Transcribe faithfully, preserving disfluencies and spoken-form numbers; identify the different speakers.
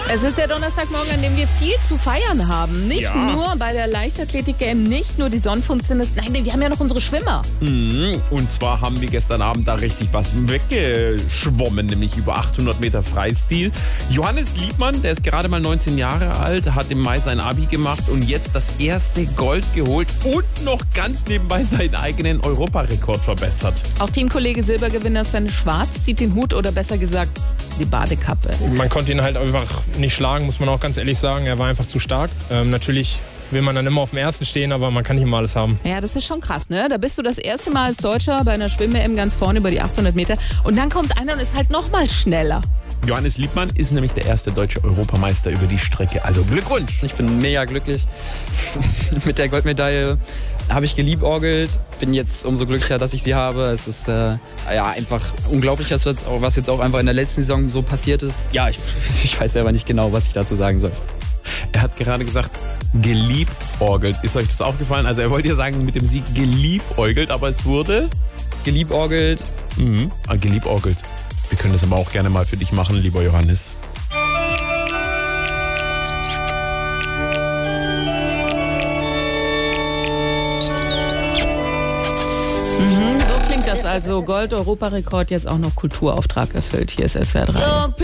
Speaker 1: Es ist der Donnerstagmorgen, an dem wir viel zu feiern haben. Nicht
Speaker 2: Ja.
Speaker 1: nur bei der Leichtathletik-G M, nicht nur die Sonnenfinsternis. Nein, wir haben ja noch unsere Schwimmer.
Speaker 2: Mhm. Und zwar haben wir gestern Abend da richtig was weggeschwommen, nämlich über achthundert Meter Freistil. Johannes Liebmann, der ist gerade mal neunzehn Jahre alt, hat im Mai sein Abi gemacht und jetzt das erste Gold geholt und noch ganz nebenbei seinen eigenen Europarekord verbessert.
Speaker 1: Auch Teamkollege Silbergewinner Sven Schwarz zieht den Hut oder besser gesagt die Badekappe.
Speaker 3: Man konnte ihn halt einfach nicht schlagen, muss man auch ganz ehrlich sagen. Er war einfach zu stark. Ähm, natürlich will man dann immer auf dem Ersten stehen, aber man kann nicht immer alles haben.
Speaker 1: Ja, das ist schon krass, ne? Da bist du das erste Mal als Deutscher bei einer Schwimm-W M ganz vorne über die achthundert Meter und dann kommt einer und ist halt noch mal schneller.
Speaker 2: Johannes Liebmann ist nämlich der erste deutsche Europameister über die Strecke. Also Glückwunsch!
Speaker 4: Ich bin mega glücklich mit der Goldmedaille. Habe ich geliebäugelt, bin jetzt umso glücklicher, dass ich sie habe. Es ist äh, ja einfach unglaublich, was jetzt auch einfach in der letzten Saison so passiert ist. Ja, ich, ich weiß selber nicht genau, was ich dazu sagen soll.
Speaker 2: Er hat gerade gesagt, geliebäugelt. Ist euch das aufgefallen? Also er wollte ja sagen, mit dem Sieg geliebäugelt, aber es wurde...
Speaker 4: Geliebäugelt.
Speaker 2: Mhm, ah, geliebäugelt. Wir können das aber auch gerne mal für dich machen, lieber Johannes.
Speaker 1: Mhm, so klingt das also. Gold-Europarekord, jetzt auch noch Kulturauftrag erfüllt. Hier ist S W R drei.